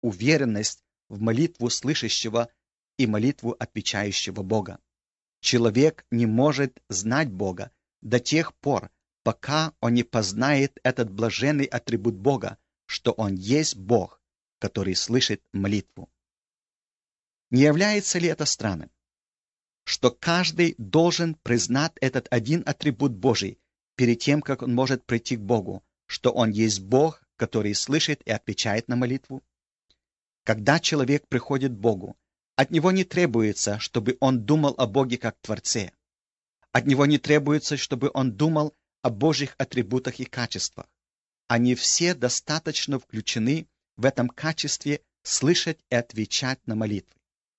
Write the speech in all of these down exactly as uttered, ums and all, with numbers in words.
уверенность в молитву слышащего и молитву отвечающего Бога. Человек не может знать Бога до тех пор, пока он не познает этот блаженный атрибут Бога, что Он есть Бог, который слышит молитву. Не является ли это странным, что каждый должен признать этот один атрибут Божий перед тем, как он может прийти к Богу, что Он есть Бог, который слышит и отвечает на молитву? Когда человек приходит к Богу, от него не требуется, чтобы он думал о Боге как Творце. От него не требуется, чтобы он думал о Божьих атрибутах и качествах. Они все достаточно включены в этом качестве слышать и отвечать на молитвы.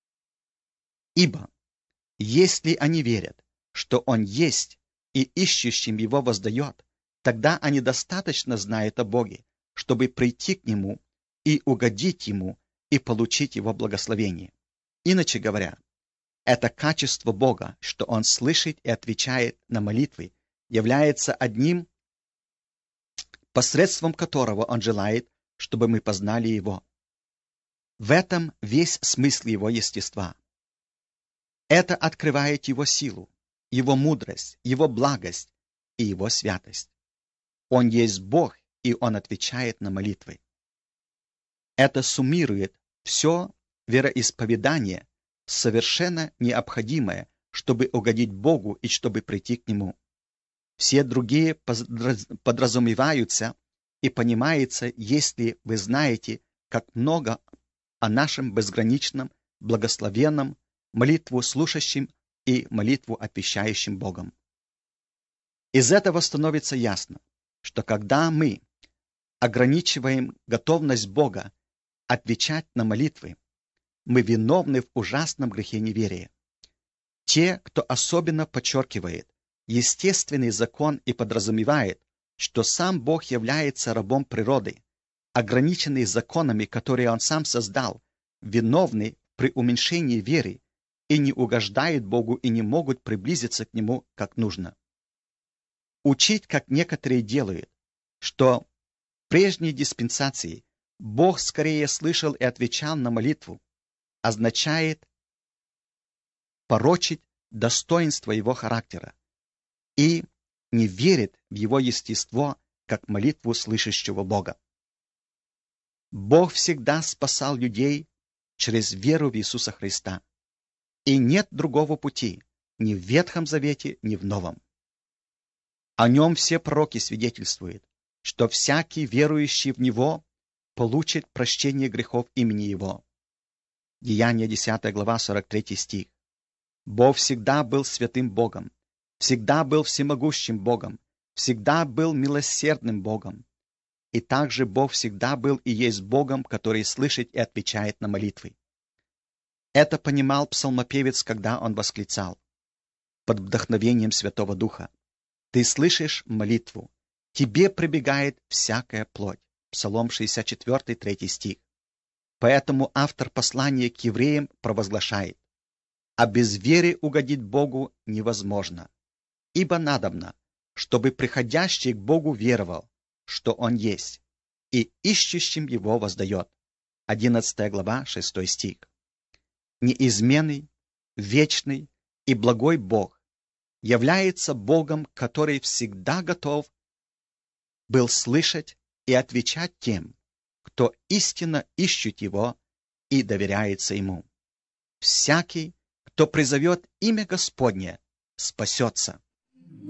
Ибо, если они верят, что Он есть и ищущим Его воздает, тогда они достаточно знают о Боге, чтобы прийти к Нему и угодить Ему и получить Его благословение. Иначе говоря, это качество Бога, что Он слышит и отвечает на молитвы, является одним, посредством которого Он желает, чтобы мы познали Его. В этом весь смысл Его естества. Это открывает Его силу, Его мудрость, Его благость и Его святость. Он есть Бог, и Он отвечает на молитвы. Это суммирует все вероисповедание, совершенно необходимое, чтобы угодить Богу и чтобы прийти к Нему. Все другие подразумеваются и понимаются, если вы знаете, как много о нашем безграничном, благословенном, молитву слушающим и молитву отвечающим Богом. Из этого становится ясно, что когда мы ограничиваем готовность Бога отвечать на молитвы, мы виновны в ужасном грехе неверия. Те, кто особенно подчеркивает естественный закон и подразумевает, что сам Бог является рабом природы, ограниченный законами, которые Он сам создал, виновны при уменьшении веры и не угождают Богу и не могут приблизиться к Нему как нужно. Учить, как некоторые делают, что в прежней диспенсации Бог скорее слышал и отвечал на молитву, означает порочить достоинство Его характера и не верит в Его естество, как молитву слышащего Бога. Бог всегда спасал людей через веру в Иисуса Христа, и нет другого пути ни в Ветхом Завете, ни в Новом. О Нем все пророки свидетельствуют, что всякий верующий в Него получит прощение грехов имени Его. Деяния десятая глава, сорок третий стих. Бог всегда был святым Богом, всегда был всемогущим Богом, всегда был милосердным Богом. И также Бог всегда был и есть Богом, который слышит и отвечает на молитвы. Это понимал псалмопевец, когда он восклицал под вдохновением Святого Духа: «Ты слышишь молитву, тебе прибегает всякая плоть». Псалом шестьдесят четыре, третий стих. Поэтому автор послания к евреям провозглашает: «А без веры угодить Богу невозможно, ибо надобно, чтобы приходящий к Богу веровал, что Он есть, и ищущим Его воздает». одиннадцатая глава, шестой стих. Неизменный, вечный и благой Бог является Богом, который всегда готов был слышать и отвечать тем, кто истинно ищет Его и доверяется Ему. Всякий, кто призовет имя Господне, спасется.